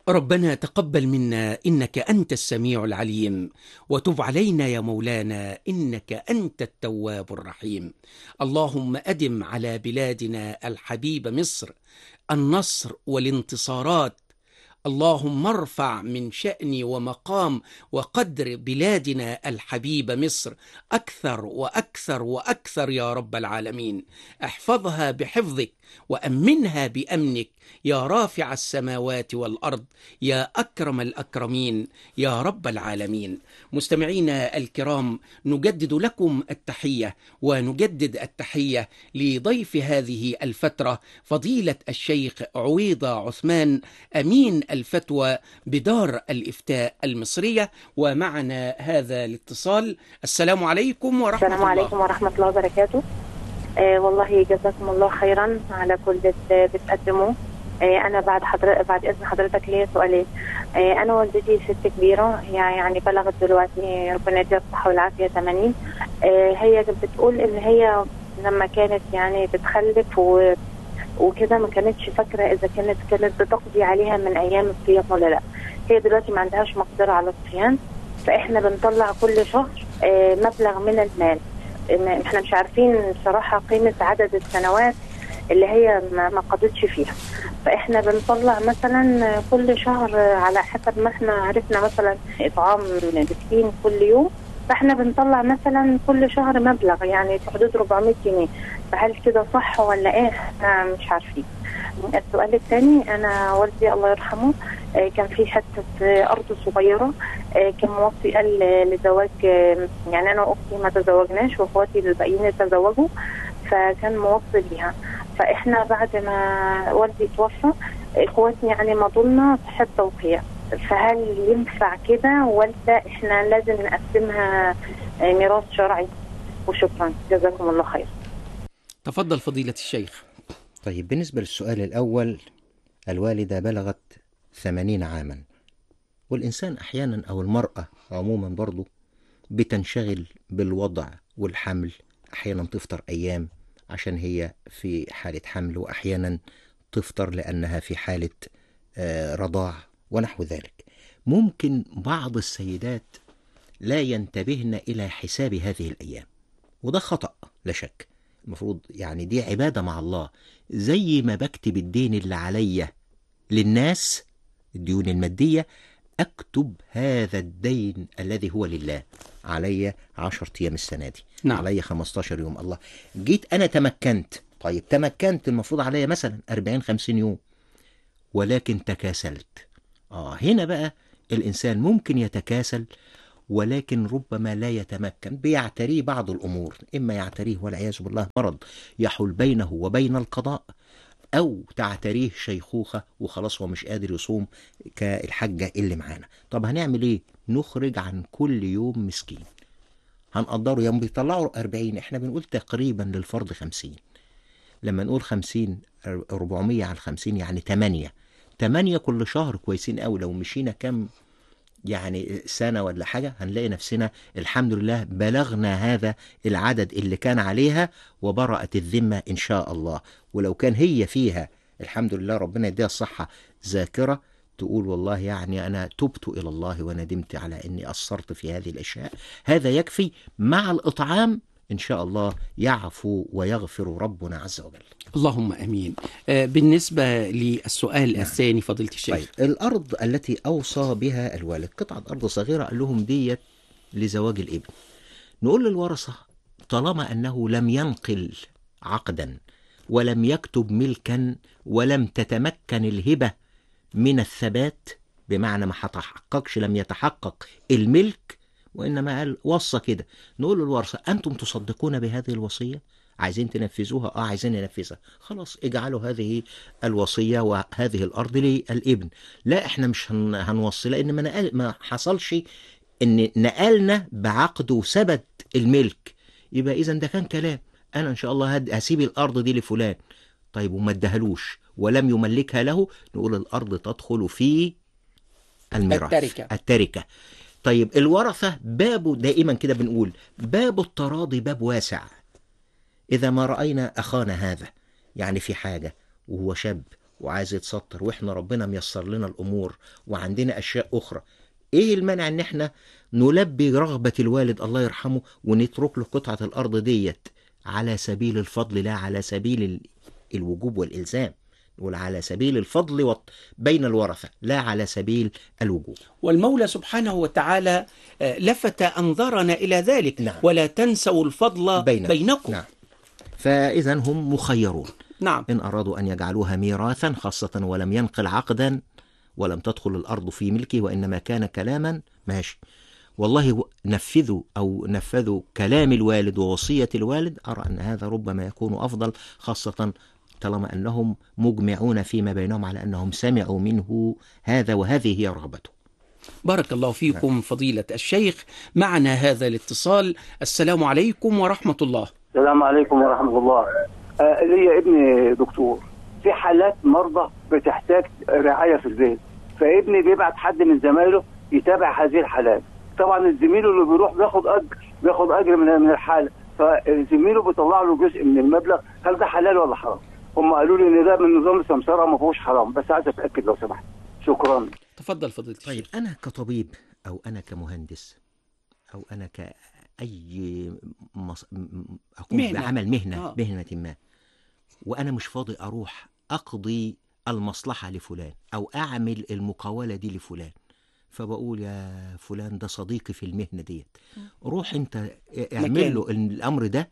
ربنا تقبل منا إنك أنت السميع العليم، وتب علينا يا مولانا إنك أنت التواب الرحيم. اللهم أدم على بلادنا الحبيب مصر النصر والانتصارات. اللهم ارفع من شأن ومقام وقدر بلادنا الحبيب مصر أكثر وأكثر وأكثر يا رب العالمين. احفظها بحفظك وأمنها بأمنك يا رافع السماوات والأرض يا أكرم الأكرمين يا رب العالمين. مستمعينا الكرام، نجدد لكم التحية ونجدد التحية لضيف هذه الفترة فضيلة الشيخ عويضة عثمان، أمين الفتوى بدار الإفتاء المصرية. ومعنا هذا الاتصال. السلام عليكم ورحمة الله. السلام عليكم ورحمة الله وبركاته. والله جزاكم الله خيرا على كل اللي بتقدموه. أنا بعد إذن حضرتك ليا سؤالين. أنا والدتي ست كبيرة، هي يعني بلغت دلوقتي ربنا يديها الصحة والعافية 80. هي بتقول إن هي لما كانت يعني بتخلف وكده ما كانتش فاكرة إذا كانت بتقضي عليها من أيام الصيام ولا لا. هي دلوقتي ما عندهاش مقدرة على الصيام، فإحنا بنطلع كل شهر مبلغ من المال. إحنا مش عارفين صراحة قيمة عدد السنوات اللي هي ما قضتش فيها، فإحنا بنطلع مثلا كل شهر على حسب ما إحنا عرفنا مثلا إطعام مسكين كل يوم، فإحنا بنطلع مثلا كل شهر مبلغ يعني في حدود 400 جنيه. فهل كده صح ولا إيه؟ مش عارفين. السؤال الثاني، أنا والدي الله يرحمه كان في حتة أرض صغيرة، كان موصي قال لزواج، يعني أنا وأختي ما تزوجناش وأخواتي الباقيين تزوجوا، فكان موصي ليها. فإحنا بعد ما والدي توفى إخواتي يعني مضولنا تحت توقيع، فهل ينفع كده ولا إحنا لازم نقسمها ميراث شرعي؟ وشكرا جزاكم الله خير. تفضل فضيلة الشيخ. طيب، بالنسبة للسؤال الأول، الوالدة بلغت 80 عاما، والإنسان أحيانا أو المرأة عموما برضو بتنشغل بالوضع والحمل. أحيانا تفطر أيام عشان هي في حالة حمل، وأحيانا تفطر لأنها في حالة رضاع ونحو ذلك. ممكن بعض السيدات لا ينتبهن إلى حساب هذه الأيام، وده خطأ لا شك. المفروض يعني دي عبادة مع الله، زي ما بكتب الدين اللي عليا للناس، الديون المادية، أكتب هذا الدين الذي هو لله. علي 10 أيام السنة دي، نعم. علي 15 يوم. الله، جيت أنا تمكنت، طيب تمكنت، المفروض علي مثلا 40-50 يوم، ولكن تكاسلت. هنا بقى الإنسان ممكن يتكاسل، ولكن ربما لا يتمكن، بيعتريه بعض الأمور، إما يعتريه والعياذ بالله مرض يحول بينه وبين القضاء، أو تعتريه شيخوخة وخلاص هو مش قادر يصوم كالحجة اللي معانا. طب هنعمل إيه؟ نخرج عن كل يوم مسكين، هنقدره يوم بيطلعوا 40، إحنا بنقول تقريبا للفرض 50. لما نقول 50 400 على 50 يعني 8 كل شهر، كويسين قوي. لو مشينا كم يعني سنة ولا حاجة هنلاقي نفسنا الحمد لله بلغنا هذا العدد اللي كان عليها، وبرأت الذمة إن شاء الله. ولو كان هي فيها الحمد لله ربنا يديها الصحة ذاكرة، تقول والله يعني أنا تبت إلى الله وندمت على أني قصرت في هذه الأشياء، هذا يكفي. مع الإطعام إن شاء الله يعفو ويغفر ربنا عز وجل. اللهم أمين. بالنسبة للسؤال نعم. الثاني فضيلة الشيخ. طيب، الأرض التي أوصى بها الوالد قطعة أرض صغيرة، قال لهم ديت لزواج الابن. نقول للورثة طالما أنه لم ينقل عقدا ولم يكتب ملكا ولم تتمكن الهبة من الثبات، بمعنى ما حتحققش، لم يتحقق الملك، وإنما قال وصى كده، نقول للورثة أنتم تصدقون بهذه الوصية؟ عايزين تنفذوها؟ عايزين ننفذها، خلاص اجعلوا هذه الوصية وهذه الأرض للابن. لا، احنا مش هنوصي، لأن ما حصلش ان نقلنا بعقد وثبت الملك، يبقى إذا ده كان كلام. أنا إن شاء الله هسيب الأرض دي لفلان، طيب وما ادهلوش ولم يملكها له، نقول الأرض تدخل في الميراث، التركة. طيب، الورثة بابه دائما كده بنقول باب التراضي باب واسع. إذا ما رأينا أخانا هذا يعني في حاجة وهو شاب وعايز يتستر، واحنا ربنا ميسر لنا الامور وعندنا اشياء اخرى، ايه المانع ان احنا نلبي رغبة الوالد الله يرحمه ونترك له قطعة الارض ديت على سبيل الفضل، لا على سبيل الوجوب والالزام، نقول على سبيل الفضل بين الورثة لا على سبيل الوجوب. والمولى سبحانه وتعالى لفت أنظارنا إلى ذلك. نعم. ولا تنسوا الفضل بينكم. نعم. فإذا هم مخيرون. نعم. إن أرادوا أن يجعلوها ميراثا، خاصة ولم ينقل عقدا ولم تدخل الأرض في ملكه وإنما كان كلاما، ماشي، والله نفذوا كلام الوالد ووصية الوالد، أرى أن هذا ربما يكون أفضل، خاصة طالما أنهم مجمعون فيما بينهم على أنهم سمعوا منه هذا وهذه هي رغبته. بارك الله فيكم فضيلة الشيخ. معنا هذا الاتصال. السلام عليكم ورحمة الله. السلام عليكم ورحمة الله. لي ابني دكتور، في حالات مرضى بتحتاج رعاية في البيت، فابني بيبعت حد من زمايله يتابع هذه الحالات. طبعا الزميل اللي بيروح بياخد أجر من الحالة، فزميله بيطلع له جزء من المبلغ. هل ده حلال ولا حرام؟ هم قالوا لي ان ده من نظام السمسرة ما فيهوش حرام، بس عايز اتاكد لو سمحت. شكرا. تفضل فضيلة الشيخ. طيب، انا كطبيب او انا كمهندس او انا كاي اقوم بعمل مهنه ما، وانا مش فاضي اروح اقضي المصلحه لفلان او اعمل المقاوله دي لفلان، فبقول يا فلان ده صديقي في المهنه ديت، روح انت اعمل له الامر ده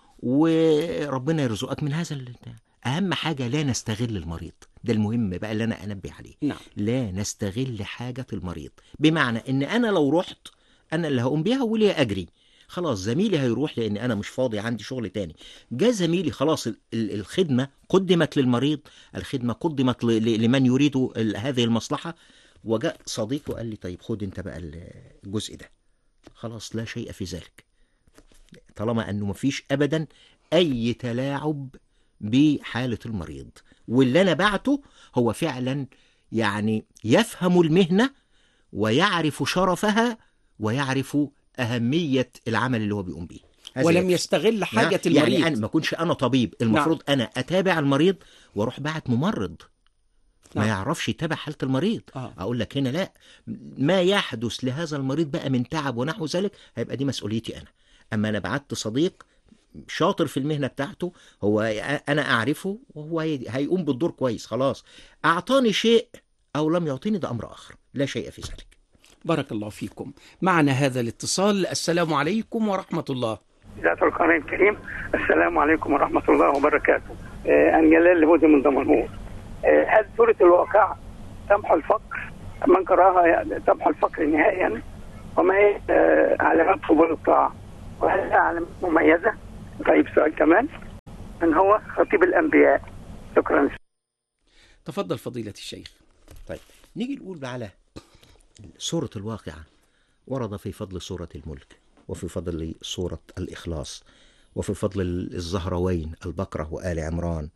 وربنا يرزقك من هذا. اهم حاجه لا نستغل المريض، ده المهم بقى اللي انا انبه عليه. نعم. لا نستغل حاجه المريض، بمعنى ان انا لو رحت انا اللي هقوم بيها ولي اجري، خلاص زميلي هيروح لان انا مش فاضي عندي شغل تاني. جاء زميلي خلاص الخدمه قدمت للمريض، الخدمه قدمت لمن يريد هذه المصلحه، وجاء صديقه قال لي طيب خد انت بقى الجزء ده، خلاص لا شيء في ذلك، طالما انه مفيش ابدا اي تلاعب بحالة المريض، واللي أنا بعته هو فعلا يعني يفهم المهنة ويعرف شرفها ويعرف أهمية العمل اللي هو بيقوم به، ولم يستغل حاجة المريض. يعني أنا ما كنش أنا طبيب، المفروض أنا أتابع المريض وأروح بعت ممرض ما يعرفش يتابع حالة المريض. أقول لك هنا لا، ما يحدث لهذا المريض بقى من تعب ونحو ذلك هيبقى دي مسؤوليتي أنا. أما أنا بعت صديق شاطر في المهنة بتاعته، هو أنا أعرفه وهو هيقوم بالدور كويس، خلاص أعطاني شيء أو لم يعطيني ده أمر آخر، لا شيء في ذلك. بارك الله فيكم. معنا هذا الاتصال. السلام عليكم ورحمة الله. ذات القرآن الكريم. السلام عليكم ورحمة الله وبركاته. أنا جلال لبودي من دمنهور. هل سورة الواقعة تمحو الفقر؟ من قرأها تمحو الفقر نهائيا؟ وما هي علامات قبول الطاعة؟ وهل لها علامات مميزة؟ طيب سؤال كمان، من هو خطيب الأنبياء؟ شكرا. تفضل فضيلة الشيخ. طيب نيجي نقول على سورة الواقعة. ورد في فضل سورة الملك، وفي فضل سورة الإخلاص، وفي فضل الزهروين البقرة وآل عمران،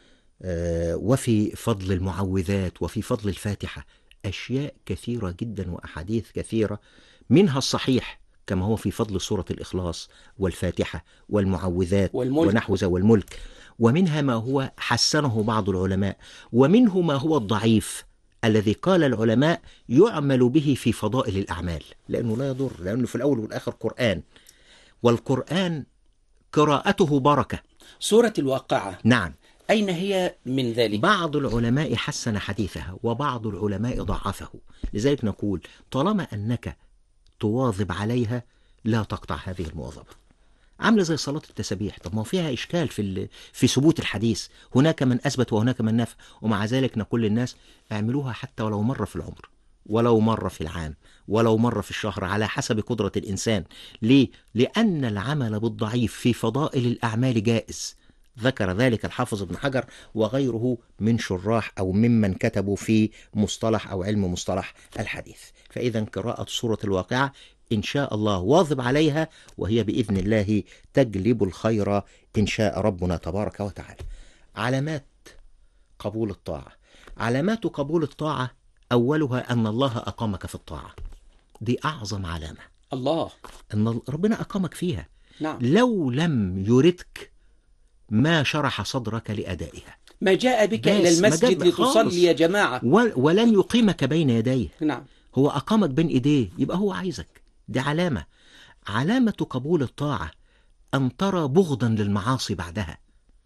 وفي فضل المعوذات، وفي فضل الفاتحة، أشياء كثيرة جدا وأحاديث كثيرة، منها الصحيح كما هو في فضل سورة الإخلاص والفاتحة والمعوذات ونحو ذا والملك، ومنها ما هو حسنه بعض العلماء، ومنه ما هو الضعيف الذي قال العلماء يعمل به في فضائل الأعمال، لأنه لا يضر، لأنه في الأول والآخر قرآن، والقرآن قراءته بركة. سورة الواقعة، نعم، أين هي من ذلك؟ بعض العلماء حسن حديثها وبعض العلماء ضعفه، لذلك نقول طالما أنك تواظب عليها لا تقطع هذه المواظبة. عامله زي صلاة التسبيح، طب ما فيها إشكال في ثبوت الحديث، هناك من أثبت وهناك من نفى، ومع ذلك نقول للناس اعملوها حتى ولو مرة في العمر، ولو مرة في العام، ولو مرة في الشهر، على حسب قدرة الإنسان. ليه؟ لأن العمل بالضعيف في فضائل الأعمال جائز، ذكر ذلك الحافظ ابن حجر وغيره من شراح أو ممن كتبوا في مصطلح أو علم مصطلح الحديث. فإذا قراءة سورة الواقعة إن شاء الله واظب عليها، وهي بإذن الله تجلب الخير إن شاء ربنا تبارك وتعالى. علامات قبول الطاعة. علامات قبول الطاعة أولها أن الله أقامك في الطاعة، دي أعظم علامة، الله أن ربنا أقامك فيها. نعم. لو لم يردك ما شرح صدرك لأدائها. ما جاء بك بس إلى ما المسجد جاء خالص. لتصلي يا جماعة. ولن يقيمك بين يديه، نعم. هو أقامك بين إيديه، يبقى هو عايزك. دي علامة قبول الطاعة أن ترى بغضا للمعاصي بعدها.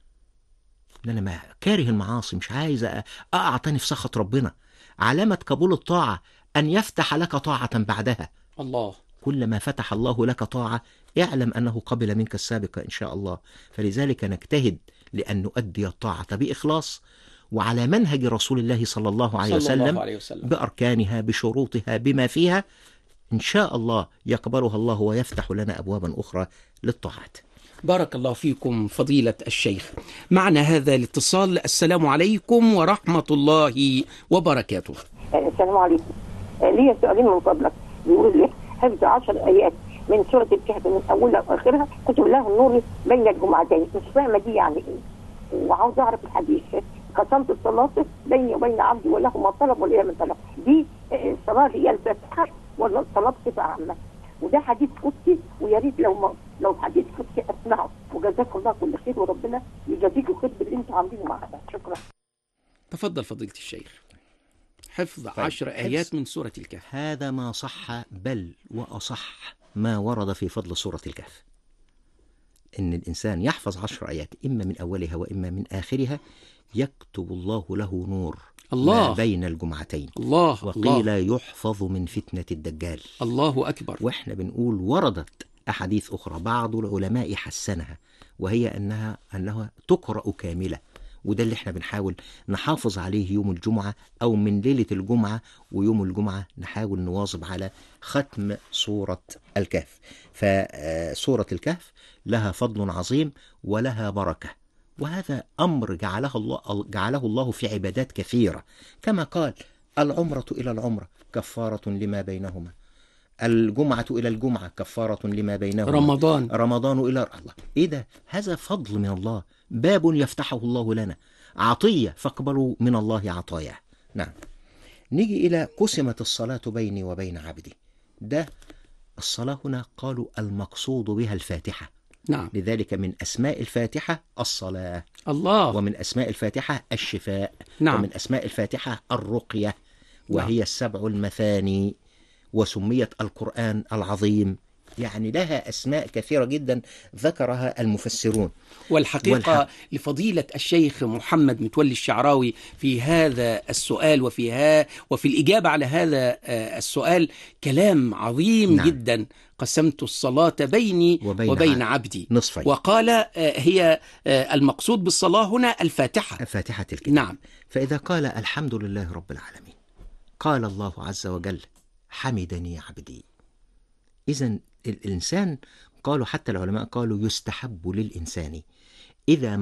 إن أنا ما كاره المعاصي، مش عايز أقع تاني في سخط ربنا. علامة قبول الطاعة أن يفتح لك طاعة بعدها. الله. كلما فتح الله لك طاعة اعلم أنه قبل منك السابقة إن شاء الله. فلذلك نجتهد لأن نؤدي الطاعة بإخلاص وعلى منهج رسول الله صلى الله عليه وسلم، بأركانها بشروطها بما فيها، إن شاء الله يقبلها الله ويفتح لنا أبوابا أخرى للطاعات. بارك الله فيكم فضيلة الشيخ. معنا هذا الاتصال. السلام عليكم ورحمة الله وبركاته. السلام عليكم. ليا سؤالين من فضلك. بيقول لي حفظ 10 آيات من سورة الكهف من أولها وآخرها كتب الله النور بين الجمعتين، مش فاهمة دي يعني إيه، وعاوز أعرف الحديث. قسمت الصلاة بيني وبين عبدي وله ما طلب ولي من طلب، دي الصلاة هي الفاتحة ولا الصلاة بصفة عامة؟ وده حديث قدسي، ويا ريت لو حديث قدسي أسمعه. وجزاكم الله كل خير وربنا يجازيكم خير باللي أنتم عاملينه معنا. شكرا. تفضل فضيلة الشيخ. حفظ 10 آيات من سورة الكهف. هذا ما صح، بل وأصح ما ورد في فضل سورة الكهف، إن الإنسان يحفظ 10 آيات إما من أولها وإما من آخرها، يكتب الله له نور ما بين الجمعتين. الله. وقيل يحفظ من فتنة الدجال. الله أكبر. وإحنا بنقول وردت أحاديث أخرى بعض العلماء حسنها، وهي أنها تقرأ كاملة، وده اللي احنا بنحاول نحافظ عليه يوم الجمعة أو من ليلة الجمعة، ويوم الجمعة نحاول نواظب على ختم سورة الكهف. فسورة الكهف لها فضل عظيم ولها بركة، وهذا أمر جعله الله في عبادات كثيرة، كما قال العمرة إلى العمرة كفارة لما بينهما، الجمعة إلى الجمعة كفارة لما بينهما، رمضان إلى الله. إيه ده؟ هذا فضل من الله، باب يفتحه الله لنا، عطية فاقبلوا من الله عطاياه. نعم. نيجي إلى قسمت الصلاة بيني وبين عبدي. ده الصلاة هنا قالوا المقصود بها الفاتحة. نعم. لذلك من أسماء الفاتحة الصلاة. الله. ومن أسماء الفاتحة الشفاء. نعم. ومن أسماء الفاتحة الرقية، وهي السبع المثاني، وسميت القرآن العظيم. يعني لها أسماء كثيرة جدا ذكرها المفسرون. والحقيقة لفضيلة الشيخ محمد متولي الشعراوي في هذا السؤال وفي الإجابة على هذا السؤال كلام عظيم. نعم. جدا. قسمت الصلاة بيني وبين عبدي نصفين، وقال هي المقصود بالصلاة هنا الفاتحة، فاتحة الكتاب. نعم. فإذا قال الحمد لله رب العالمين، قال الله عز وجل حمدني عبدي. إذن الإنسان، قالوا حتى العلماء قالوا يستحب للإنسان إذا